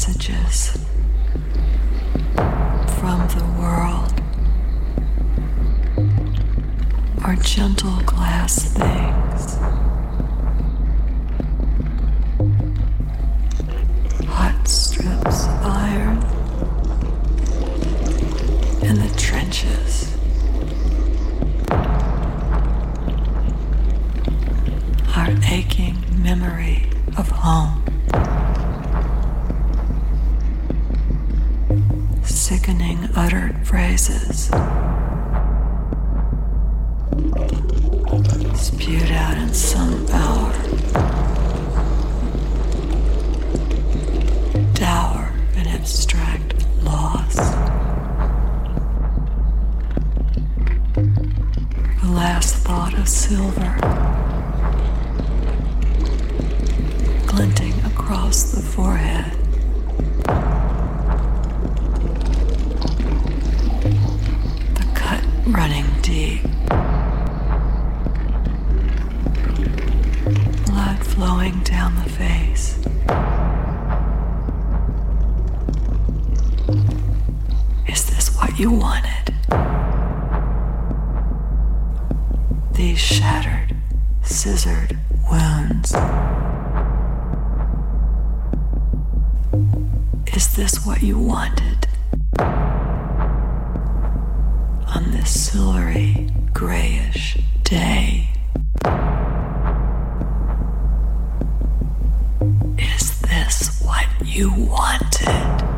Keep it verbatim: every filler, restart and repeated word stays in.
messages from the world are gentle glass things, hot strips of iron in the trenches. Our aching memory of home, sickening uttered phrases, spewed out in some hour, dour and abstract loss. The last thought of silver glinting across the forehead. The cut running deep. Blood flowing down the face. Is this what you wanted? These shattered, scissored wounds. Is this what you wanted? On this silvery, grayish day. Is this what you wanted?